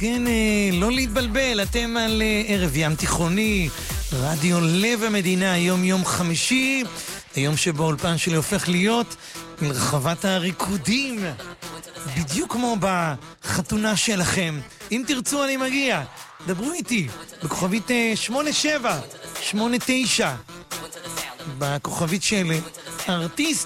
כן, לא להתבלבל, אתם על ערב ים תיכוני, רדיו לב המדינה, היום יום חמישי, היום שבו האולפן שלי הופך להיות מרחבת הריקודים, בדיוק כמו בחתונה שלכם. אם תרצו אני מגיע, דברו איתי, בכוכבית 8789, בכוכבית של ארטיסט